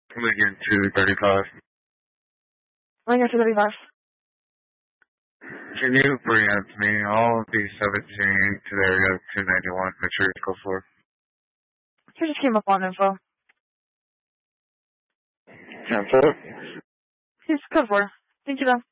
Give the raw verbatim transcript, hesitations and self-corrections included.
Lincoln two thirty-five. Lincoln two thirty-five. Can you preempt me? All B seventeen to the area of two ninety-one, mature code four. Who just came up on info? ten four? He's code four. Thank you, though.